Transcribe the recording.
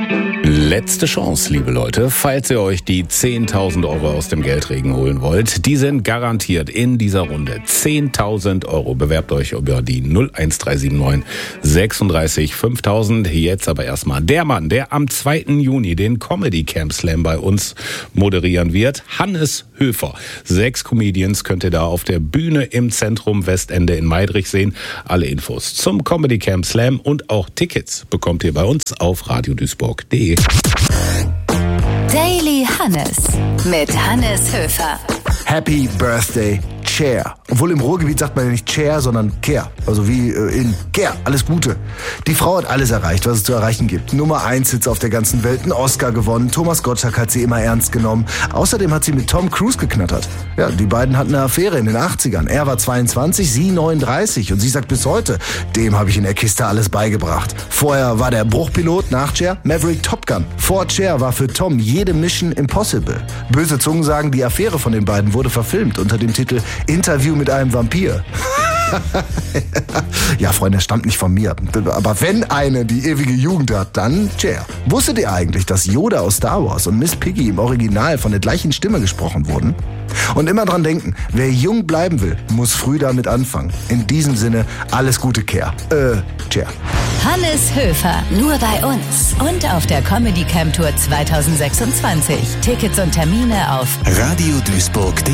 Letzte Chance, liebe Leute, falls ihr euch die 10.000 Euro aus dem Geldregen holen wollt. Die sind garantiert in dieser Runde. 10.000 Euro. Bewerbt euch über die 01379 36 5000. Jetzt aber erstmal der Mann, der am 2. Juni den Comedy Camp Slam bei uns moderieren wird. Hannes Höfer. 6 Comedians könnt ihr da auf der Bühne im Zentrum Westende in Meidrich sehen. Alle Infos zum Comedy Camp Slam und auch Tickets bekommt ihr bei uns auf radioduisburg.de. Daily Hannes mit Hannes Höfer. Happy Birthday, Cher. Obwohl im Ruhrgebiet sagt man ja nicht Cher, sondern Ker. Also wie in Ker. Alles Gute. Die Frau hat alles erreicht, was es zu erreichen gibt. Nummer 1 Hits auf der ganzen Welt, einen Oscar gewonnen. Thomas Gottschalk hat sie immer ernst genommen. Außerdem hat sie mit Tom Cruise geknattert. Ja, die beiden hatten eine Affäre in den 80ern. Er war 22, sie 39. Und sie sagt bis heute, dem habe ich in der Kiste alles beigebracht. Vorher war der Bruchpilot, nach Cher Maverick Top Gun. Vor Cher war für Tom jede Mission Impossible. Böse Zungen sagen, die Affäre von den beiden wurde verfilmt unter dem Titel Interview mit einem Vampir. Ja, Freunde, das stammt nicht von mir. Aber wenn eine die ewige Jugend hat, dann Cher. Wusstet ihr eigentlich, dass Yoda aus Star Wars und Miss Piggy im Original von der gleichen Stimme gesprochen wurden? Und immer dran denken, wer jung bleiben will, muss früh damit anfangen. In diesem Sinne, alles Gute, Cher. Hannes Höfer, nur bei uns. Und auf der Comedy Camp Tour 2026. Tickets und Termine auf radioduisburg.de